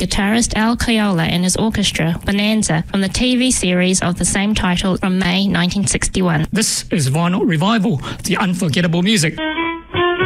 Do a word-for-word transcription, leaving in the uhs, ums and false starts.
guitarist Al Coyola and his orchestra, Bonanza, from the T V series of the same title from May nineteen sixty-one. This is Vinyl Revival, the unforgettable music.